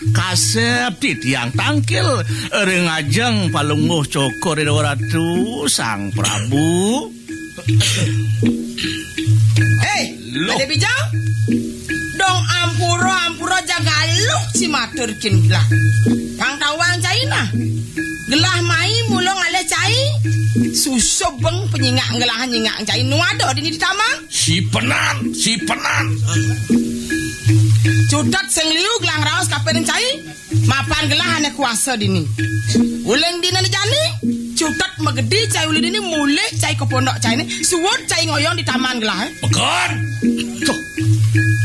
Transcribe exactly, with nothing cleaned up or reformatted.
kasep di tiang tangkil ring ajeng palungguh cokor ratu sang Prabu. Hei, ada bijang? Dong ampuro ampuro jaga luk si matur kin gelah. Kang tawang cai nah. Gelah mai mulung ale cai. Susobeng penyingak ngelahan nyingak cai nu ada di taman. Si penan, si penan. Cudat sing liu gelang raos kapen cai. Mapan gelah ane kuasa dini. Uleng dina jani. Cutat megedi cai uli dini mulai cai ke pondok cai ni. Suwut cai ngoyong di taman gelah. Pekan. Tuh.